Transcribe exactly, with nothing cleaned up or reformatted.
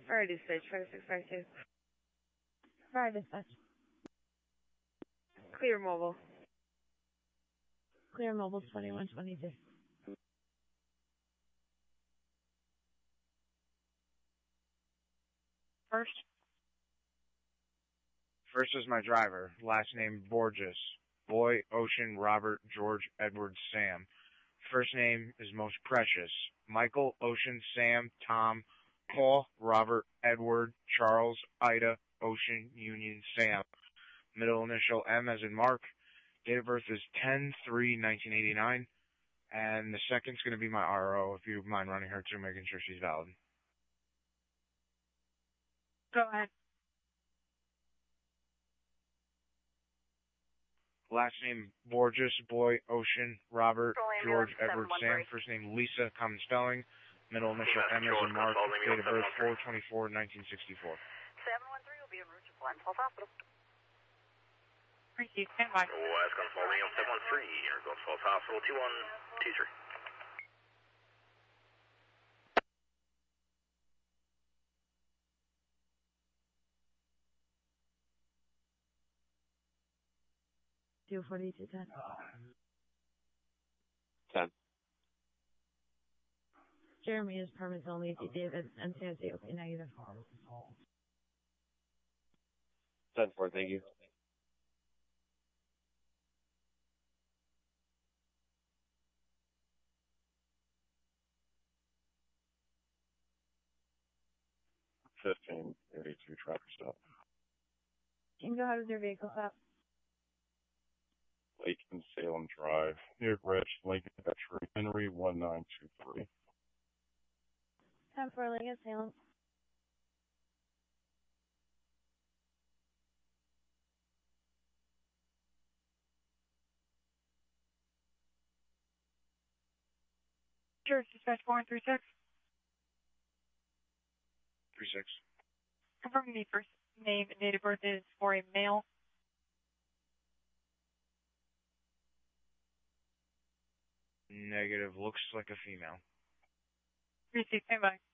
Fire dispatch, five six five two. Fire dispatch. Clear mobile. Clear mobile twenty-one twenty-two. First. First is my driver. Last name Borges. Boy, Ocean, Robert, George, Edward, Sam. First name is most precious. Michael, Ocean, Sam, Tom, Paul, Robert, Edward, Charles, Ida, Ocean, Union, Sam. Middle initial M as in Mark. Date of birth is ten three nineteen eighty-nine. And the second's going to be my R O, if you mind running her too, making sure she's valid. Go ahead. Last name Borges, Boy, Ocean, Robert, George, Edward, Sam. First name Lisa, common spelling. Middle initial M as in Mark. Date of birth four twenty-four nineteen sixty-four. seven one three will be en route to Glens Falls Hospital. Appreciate stand by. West Glens Falls Leo seven one three, enter Glens Falls Hospital two one two three. two forty-two ten. ten. Jeremy is permits only. T. David and Sandy. Okay, negative. ten four, thank you. fifteen eighty-two traffic stop. You can go ahead with your vehicle up. Lake and Salem Drive, near Bridge, Lincoln, Petrie, Henry, one nine two three. ten four, Lincoln, Salem. George, dispatch four one three six. three six. Confirming the first name and date of birth is for a male. Negative, looks like a female. Appreciate stand by.